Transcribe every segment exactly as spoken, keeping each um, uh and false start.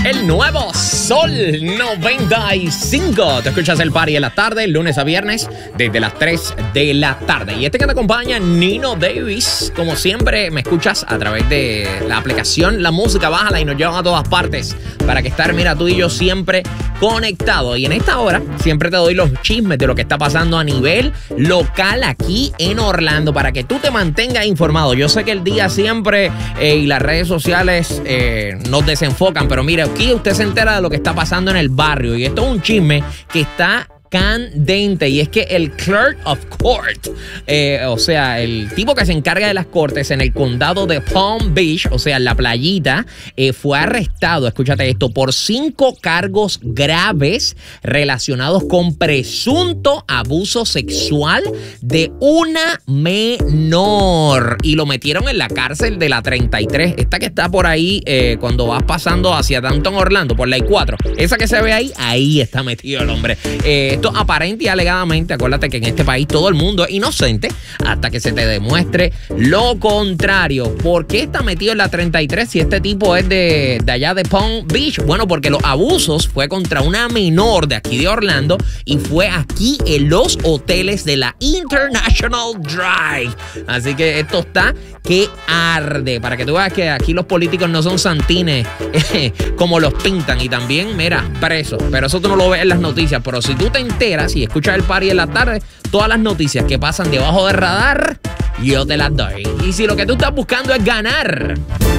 El nuevo Sol noventa y cinco. Te escuchas el party en la tarde, lunes a viernes, desde las tres de la tarde. Y este que te acompaña, Nino Davis. Como siempre, me escuchas a través de la aplicación La Música. Bájala y nos llevan a todas partes para que estar, mira, tú y yo siempre conectados. Y en esta hora siempre te doy los chismes de lo que está pasando a nivel local aquí en Orlando para que tú te mantengas informado. Yo sé que el día siempre eh, y las redes sociales eh, nos desenfocan, pero mira, aquí usted se entera de lo que está pasando en el barrio. Y esto es un chisme que está candente, y es que el clerk of court, eh, o sea, el tipo que se encarga de las cortes en el condado de Palm Beach, o sea, en la playita, eh, fue arrestado, escúchate esto, por cinco cargos graves relacionados con presunto abuso sexual de una menor, y lo metieron en la cárcel de la treinta y tres, esta que está por ahí eh, cuando vas pasando hacia Downtown Orlando, por la I cuatro, esa que se ve ahí, ahí está metido el hombre. eh, Esto aparente y alegadamente, acuérdate que en este país todo el mundo es inocente hasta que se te demuestre lo contrario. ¿Por qué está metido en la treinta y tres si este tipo es de, de allá de Palm Beach? Bueno, porque los abusos fue contra una menor de aquí de Orlando y fue aquí en los hoteles de la International Drive. Así que esto está que arde. Para que tú veas que aquí los políticos no son santines eh, como los pintan. Y también, mira, presos. Pero eso tú no lo ves en las noticias. Pero si tú te enteras y escuchas el party en la tarde, todas las noticias que pasan debajo del radar, yo te las doy. Y si lo que tú estás buscando es ganar,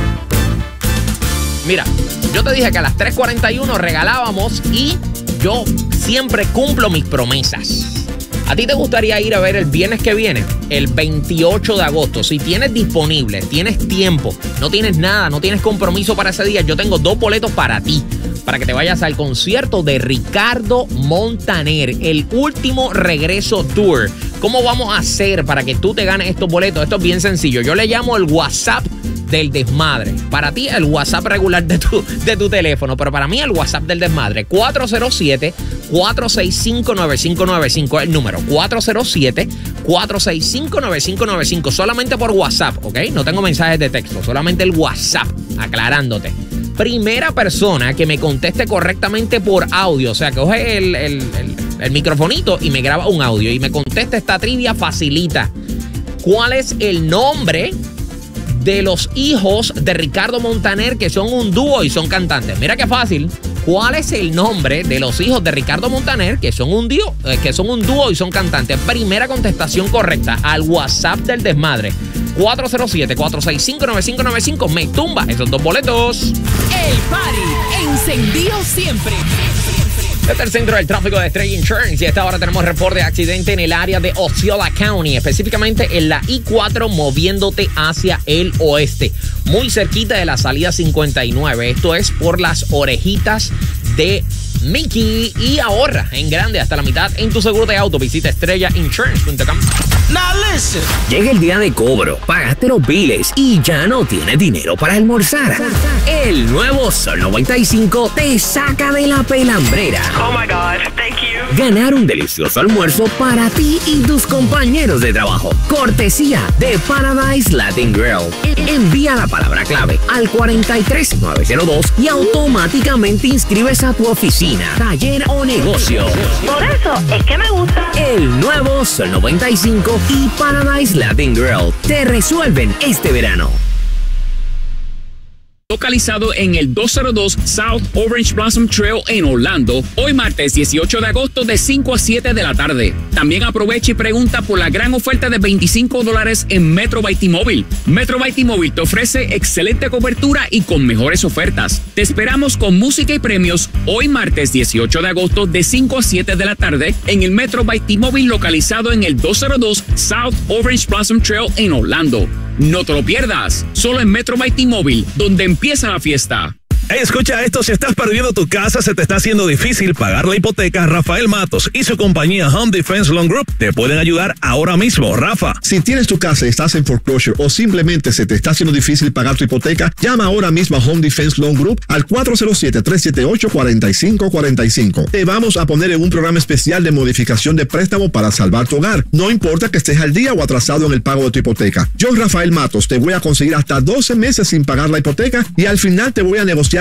mira, yo te dije que a las tres cuarenta y uno regalábamos y yo siempre cumplo mis promesas. ¿A ti te gustaría ir a ver el viernes que viene? El veintiocho de agosto. Si tienes disponible, tienes tiempo, no tienes nada, no tienes compromiso para ese día, yo tengo dos boletos para ti, para que te vayas al concierto de Ricardo Montaner, el último regreso tour. ¿Cómo vamos a hacer para que tú te ganes estos boletos? Esto es bien sencillo. Yo le llamo el WhatsApp del desmadre. Para ti el WhatsApp regular de tu, de tu teléfono, pero para mí el WhatsApp del desmadre. cuatro cero siete, cuatro seis cinco, nueve cinco nueve cinco es el número. cuatro cero siete, cuatro seis cinco, nueve cinco nueve cinco. Solamente por WhatsApp, ¿ok? No tengo mensajes de texto, solamente el WhatsApp, aclarándote. Primera persona que me conteste correctamente por audio, o sea, que coge el, el, el, el microfonito y me graba un audio y me conteste esta trivia facilita. ¿Cuál es el nombre de los hijos de Ricardo Montaner, que son un dúo y son cantantes? Mira qué fácil. ¿Cuál es el nombre de los hijos de Ricardo Montaner, que son un dúo, eh, que son un dúo y son cantantes? Primera contestación correcta al WhatsApp del desmadre. cuatro cero siete, cuatro seis cinco, nueve cinco nueve cinco. Me tumba esos dos boletos. El party encendido siempre. Desde el centro del tráfico de Estrella Insurance, y a esta hora tenemos reporte de accidente en el área de Osceola County, específicamente en la I cuatro moviéndote hacia el oeste, muy cerquita de la salida cincuenta y nueve. Esto es por las orejitas de Mickey, y ahorra en grande hasta la mitad en tu seguro de auto. Visita estrella insurance punto com. Now listen. Llega el día de cobro, pagaste los biles y ya no tienes dinero para almorzar. El nuevo Sol noventa y cinco te saca de la pelambrera. Oh my God, thank you. Ganar un delicioso almuerzo para ti y tus compañeros de trabajo. Cortesía de Paradise Latin Grill. Envía la palabra clave al cuatro tres nueve cero dos y automáticamente inscribes a tu oficina, taller o negocio. Por eso es que me gusta. El nuevo Sol noventa y cinco y Paradise Latin Grill te resuelven este verano. Localizado en el doscientos dos South Orange Blossom Trail en Orlando, hoy martes dieciocho de agosto de cinco a siete de la tarde. También aprovecha y pregunta por la gran oferta de veinticinco dólares en Metro by T-Mobile. Metro by T-Mobile te ofrece excelente cobertura y con mejores ofertas. Te esperamos con música y premios hoy martes dieciocho de agosto de cinco a siete de la tarde en el Metro by T-Mobile localizado en el doscientos dos South Orange Blossom Trail en Orlando. No te lo pierdas, solo en Metro by T-Mobile, donde empieza la fiesta. Hey, escucha esto, si estás perdiendo tu casa, se te está haciendo difícil pagar la hipoteca, Rafael Matos y su compañía Home Defense Loan Group te pueden ayudar ahora mismo. Rafa. Si tienes tu casa y estás en foreclosure o simplemente se te está haciendo difícil pagar tu hipoteca, llama ahora mismo a Home Defense Loan Group al cuatro cero siete, tres siete ocho, cuatro cinco cuatro cinco. Te vamos a poner en un programa especial de modificación de préstamo para salvar tu hogar. No importa que estés al día o atrasado en el pago de tu hipoteca. Yo, Rafael Matos, te voy a conseguir hasta doce meses sin pagar la hipoteca y al final te voy a negociar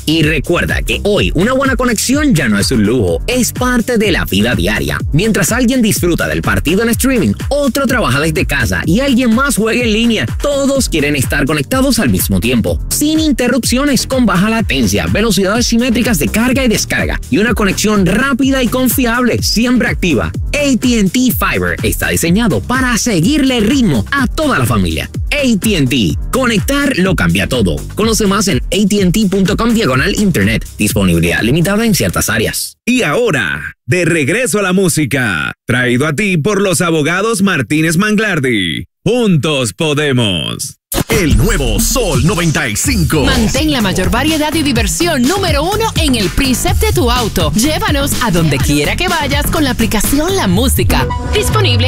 Y recuerda que hoy una buena conexión ya no es un lujo, es parte de la vida diaria. Mientras alguien disfruta del partido en streaming, otro trabaja desde casa y alguien más juega en línea, todos quieren estar conectados al mismo tiempo, sin interrupciones, con baja latencia, velocidades simétricas de carga y descarga y una conexión rápida y confiable, siempre activa. A T and T Fiber está diseñado para seguirle el ritmo a toda la familia. A T and T. Conectar lo cambia todo. Conoce más en A T and T punto com diagonal internet. Disponibilidad limitada en ciertas áreas. Y ahora, de regreso a la música, traído a ti por los abogados Martínez Manglardi. Juntos podemos. El nuevo Sol noventa y cinco. Mantén la mayor variedad y diversión número uno en el preset de tu auto. Llévanos a donde quiera que vayas con la aplicación La Música. Disponible